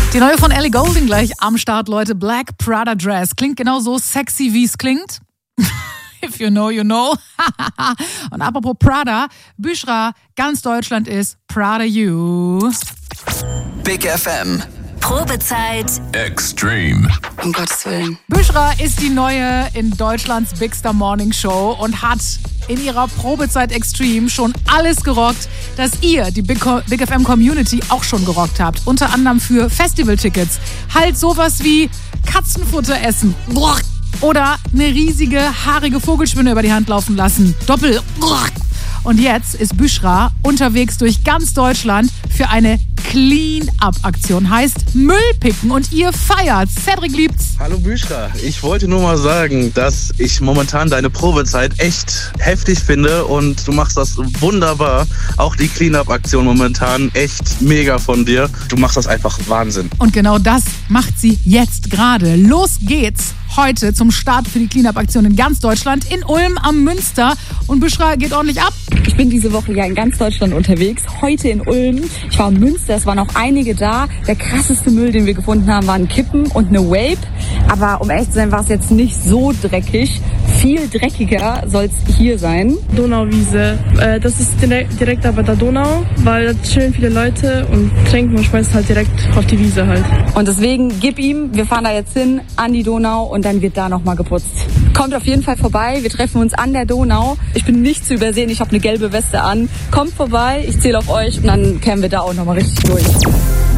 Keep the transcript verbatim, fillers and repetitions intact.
Die neue von Ellie Goulding gleich am Start, Leute. Black Prada Dress. Klingt genauso sexy, wie es klingt. If you know, you know. Und apropos Prada, Büschra, ganz Deutschland ist Prada You. Big F M. Probezeit Extreme. Um Gottes Willen. Büschra ist die neue in Deutschlands Big Star Morning Show und hat in ihrer Probezeit Extreme schon alles gerockt, das ihr, die Big, Big F M Community, auch schon gerockt habt. Unter anderem für Festivaltickets. Halt sowas wie Katzenfutter essen. Oder eine riesige, haarige Vogelspinne über die Hand laufen lassen. Doppel. Und jetzt ist Büschra unterwegs durch ganz Deutschland für eine Clean-Up-Aktion. Heißt Müll picken und ihr feiert. Cedric liebt's. Hallo Büschra, ich wollte nur mal sagen, dass ich momentan deine Probezeit echt heftig finde und du machst das wunderbar. Auch die Clean-Up-Aktion momentan echt mega von dir. Du machst das einfach Wahnsinn. Und genau das macht sie jetzt gerade. Los geht's heute zum Start für die Clean-Up-Aktion in ganz Deutschland, in Ulm am Münster. Und Büschra geht ordentlich ab. Ich bin diese Woche ja in ganz Deutschland unterwegs. Heute in Ulm. Ich war in Münster, es waren auch einige da. Der krasseste Müll, den wir gefunden haben, waren Kippen und eine Vape. Aber um ehrlich zu sein, war es jetzt nicht so dreckig. Viel dreckiger soll es hier sein. Donauwiese. Äh, das ist direkt, direkt bei der Donau, weil da chillen viele Leute und trinken und schmeißen halt direkt auf die Wiese halt. Und deswegen gib ihm, wir fahren da jetzt hin an die Donau und dann wird da nochmal geputzt. Kommt auf jeden Fall vorbei, wir treffen uns an der Donau. Ich bin nicht zu übersehen, ich habe eine gelbe Weste an. Kommt vorbei, ich zähle auf euch und dann kämen wir da auch nochmal richtig durch.